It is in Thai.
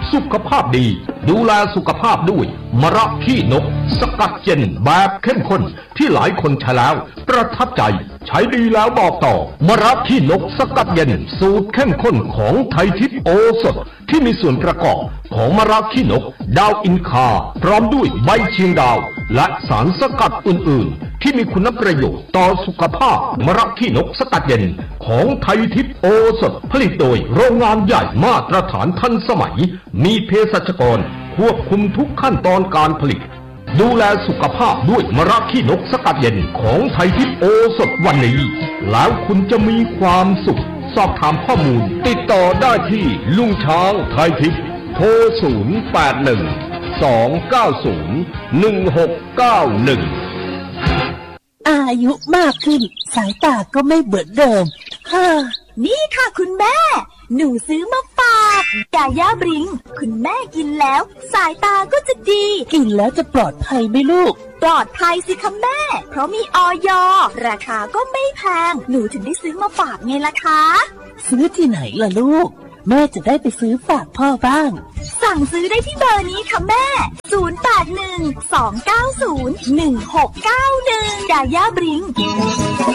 สุขภาพดีดูแลสุขภาพด้วยมะระขี้นกสกัดเย็นแบบเข้มข้นที่หลายคนใช้แล้วประทับใจใช้ดีแล้วบอกต่อมะระขี้นกสกัดเย็นสูตรเข้มข้นของไทยทิพย์โอสถที่มีส่วนประกอบของมะระขี้นกดาวอินคาพร้อมด้วยใบเชียงดาวและสารสกัดอื่นๆที่มีคุณประโยชน์ต่อสุขภาพมะระขี้นกสกัดเย็นของไทยทิพย์โอสถผลิตโดยโรงงานใหญ่มาตรฐานทันสมัยมีเภสัชกรควบคุมทุกขั้นตอนการผลิตดูแลสุขภาพด้วยมะระขี้นกสกัดเย็นของไทยทิพย์โอสถวันนี้แล้วคุณจะมีความสุขสอบถามข้อมูลติดต่อได้ที่ลุงช้างไทยทิพย์โทร081 290 1691 อายุมากขึ้นสายตาก็ไม่เหมือนเดิมนี่ค่ะคุณแม่หนูซื้อมาฝากกาย่าบริงคุณแม่กินแล้วสายตาก็จะดีกินแล้วจะปลอดภัยไหมลูกปลอดภัยสิคะแม่เพราะมีอย.ราคาก็ไม่แพงหนูถึงได้ซื้อมาฝากไงล่ะคะซื้อที่ไหนล่ะลูกแม่จะได้ไปซื้อฝากพ่อบ้างสั่งซื้อได้ที่เบอร์นี้ค่ะแม่0812901691กาย่าบริง